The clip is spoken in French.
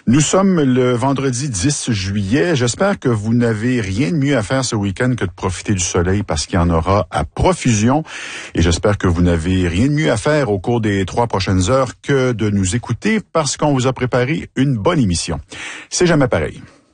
Nous sommes le vendredi 10 juillet. J'espère que vous n'avez rien de mieux à faire ce week-end que de profiter du soleil parce qu'il y en aura à profusion. Et j'espère que vous n'avez rien de mieux à faire au cours des 3 prochaines heures que de nous écouter parce qu'on vous a préparé une bonne émission. C'est jamais pareil.